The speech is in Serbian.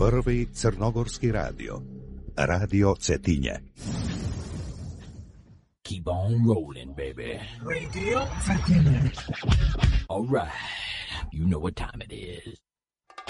Prvi crnogorski radio. Radio Cetinje. Keep on rolling, baby. Radio Cetinje. All right. You know what time it is.